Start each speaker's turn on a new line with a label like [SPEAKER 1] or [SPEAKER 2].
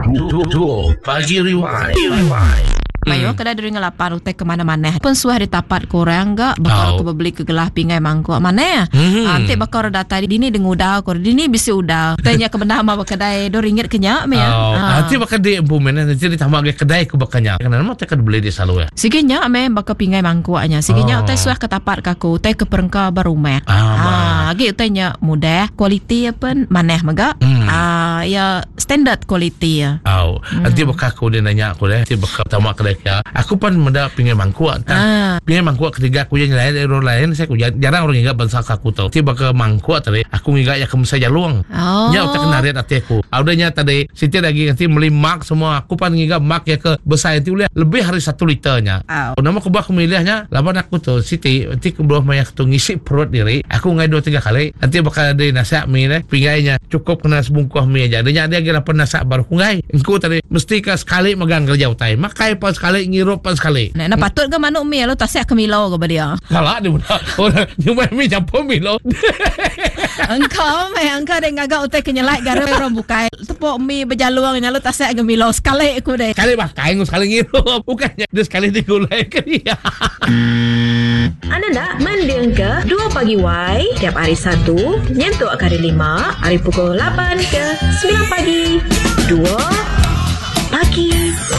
[SPEAKER 1] Pagi Rewind.
[SPEAKER 2] Mayo kada dari ngelapan utek ke mana-mana. Pun suah di tapat korang enggak bakal aku beli ke gelah pingai mangkuk mana. Nanti bakal data dini dengudah kor dini bisi udah. Tanya ke benda mah kedai RM2 kenyak me ya.
[SPEAKER 1] Nanti bakal di empumen nanti ditambah ke kedai ke bakanya. Kenapa mau tekan beli di selalu ya?
[SPEAKER 2] Siginya me bakal pingai mangkuknya. Siginya utek suah ke tapat kaku utek ke perengka barumet. Lagi utenya mudah, quality apa maneh maga. Ya standard quality ya.
[SPEAKER 1] Nanti bakal aku dia nanya aku deh. Nanti bakal tamak kedai ya. Aku pun menda pingai mangkuk. Pingai mangkuk ketiga aku yang lain orang lain saya aku jarang orang ingat bangsa aku tahu. Tiba ke mangkuk tadi aku ingat ya kamu saja luang. Ya utak kenarit hati aku. Audanya tadi Siti lagi nanti beli mak semua. Aku pun ingat mak ya ke besar itu lebih hari 1 liternya. Nama aku bak milihnya. Lawan aku tuh Siti nanti ke bawah mayak tuh ngisi perut diri. Aku ngai 2-3 kali. Nanti bakal ada nasihat mie deh. Pingainya cukup kena sebungkus mie aja. Adanya dia kira penasak baru ngai. Engkau tadi mesti ke sekali megang kerja utai. Makai pas sekali ngirup pas sekali.
[SPEAKER 2] Nah patut ke manuk mie lo tasek ke milo ke dia.
[SPEAKER 1] Kalah dia orang cuma mie campur milo.
[SPEAKER 2] Engkau deh ngagak utek kenyelai gara orang bukai. Tepuk mie berjaluang nya lo tasek ke milo sekali aku deh.
[SPEAKER 1] Sekali pakai sekali ngirup. Bukannya dia sekali digulai ke dia.
[SPEAKER 3] Anda nak mendengar 2 Pagi Y tiap hari Sabtu nyentuh hari 5 hari pukul 8 ke 9 pagi. 2 Pagi